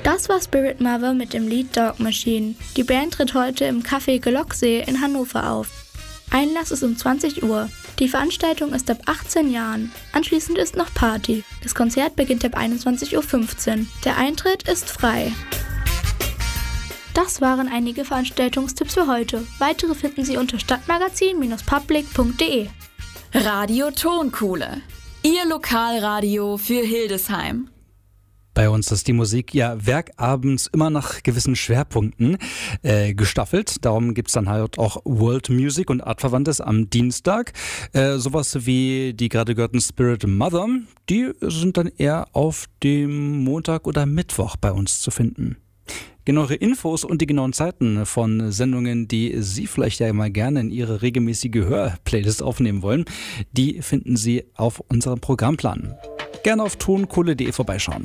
Das war Spirit Mother mit dem Lied Dog Machine. Die Band tritt heute im Café Gelocksee in Hannover auf. Einlass ist um 20 Uhr. Die Veranstaltung ist ab 18 Jahren. Anschließend ist noch Party. Das Konzert beginnt ab 21:15 Uhr. Der Eintritt ist frei. Das waren einige Veranstaltungstipps für heute. Weitere finden Sie unter stadtmagazin-public.de. Radio Tonkuhle. Ihr Lokalradio für Hildesheim. Bei uns ist die Musik ja werkabends immer nach gewissen Schwerpunkten gestaffelt. Darum gibt's dann halt auch World Music und Artverwandtes am Dienstag. Sowas wie die gerade gehörten Spirit Mother, die sind dann eher auf dem Montag oder Mittwoch bei uns zu finden. Genauere Infos und die genauen Zeiten von Sendungen, die Sie vielleicht ja mal gerne in Ihre regelmäßige Hörplaylist aufnehmen wollen, die finden Sie auf unserem Programmplan. Gerne auf tonkohle.de vorbeischauen.